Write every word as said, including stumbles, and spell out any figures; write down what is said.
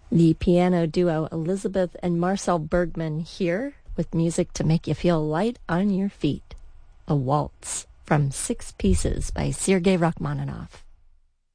The piano duo Elizabeth and Marcel Bergman here with music to make you feel light on your feet. A waltz from Six Pieces by Sergei Rachmaninoff.